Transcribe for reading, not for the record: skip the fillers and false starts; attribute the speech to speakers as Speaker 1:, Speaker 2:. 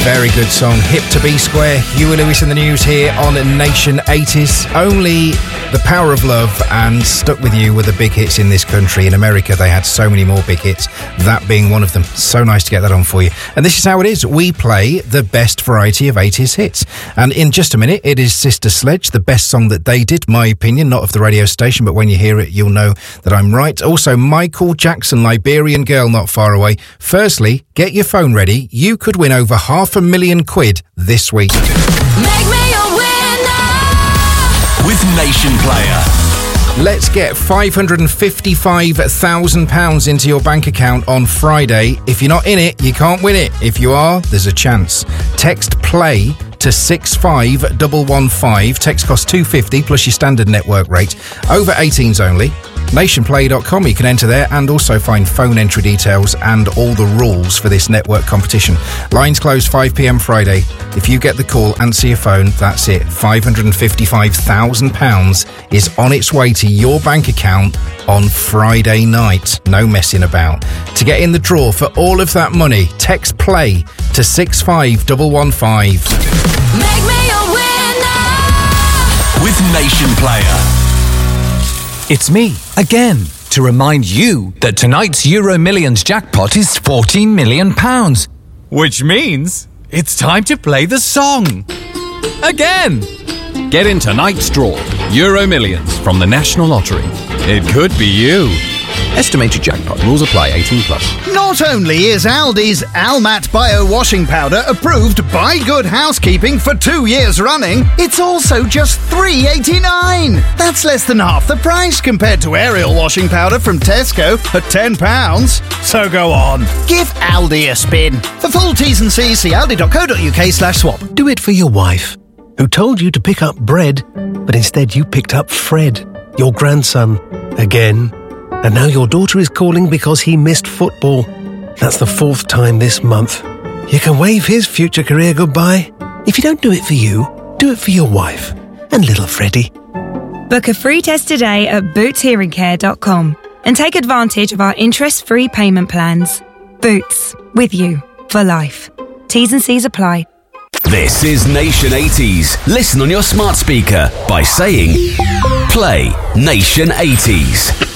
Speaker 1: Very good song. Hip to Be Square. Huey Lewis in the News here on Nation 80s. Only The Power of Love and Stuck With You were the big hits in this country. In America, they had so many more big hits, that being one of them. So nice to get that on for you. And this is how it is. We play the best variety of 80s hits. And in just a minute, it is Sister Sledge, the best song that they did, my opinion, not of the radio station, but when you hear it, you'll know that I'm right. Also, Michael Jackson, Liberian Girl, not far away. Firstly, get your phone ready. You could win over £500,000 this week.
Speaker 2: Make me a winner
Speaker 3: with Nation Player.
Speaker 1: Let's get £555,000 into your bank account on Friday. If you're not in it, you can't win it. If you are, there's a chance. Text PLAY to 65115. Text costs £2.50 plus your standard network rate. Over 18s only. Nationplay.com, you can enter there and also find phone entry details and all the rules for this network competition. Lines close 5pm Friday. If you get the call, answer your phone, that's it. £555,000 is on its way to your bank account on Friday night. No messing about. To get in the draw for all of that money, text PLAY to 65115.
Speaker 2: Make me a winner
Speaker 3: with Nation Player.
Speaker 4: It's me, again, to remind you that tonight's Euro Millions jackpot is £14 million. Which means it's time to play the song. Again! Get in tonight's draw, Euro Millions from the National Lottery. It could be you. Estimated jackpot. Rules apply. 18+.
Speaker 5: Not only is Aldi's Almat Bio Washing Powder approved by Good Housekeeping for 2 years running, it's also just $3.89. That's less than half the price compared to Ariel Washing Powder from Tesco at £10. So go on, give Aldi a spin. For full T's and C's, see aldi.co.uk/swap.
Speaker 6: Do it for your wife, who told you to pick up bread, but instead you picked up Fred, your grandson, again. And now your daughter is calling because he missed football. That's the 4th time this month. You can wave his future career goodbye. If you don't do it for you, do it for your wife and little Freddie.
Speaker 7: Book a free test today at bootshearingcare.com and take advantage of our interest-free payment plans. Boots, with you for life. T's and C's apply.
Speaker 3: This is Nation 80s. Listen on your smart speaker by saying, play Nation 80s.